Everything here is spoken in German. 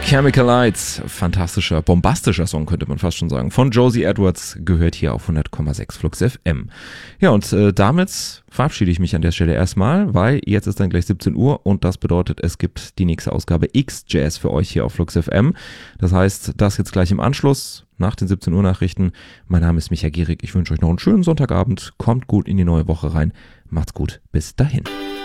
Chemical Lights, fantastischer, bombastischer Song könnte man fast schon sagen, von Josie Edwards, gehört hier auf 100,6 Flux FM. Ja, und damit verabschiede ich mich an der Stelle erstmal, weil jetzt ist dann gleich 17 Uhr und das bedeutet, es gibt die nächste Ausgabe X-Jazz für euch hier auf Flux FM. Das heißt, das jetzt gleich im Anschluss nach den 17 Uhr Nachrichten. Mein Name ist Micha Gierig, ich wünsche euch noch einen schönen Sonntagabend, kommt gut in die neue Woche rein, macht's gut, bis dahin.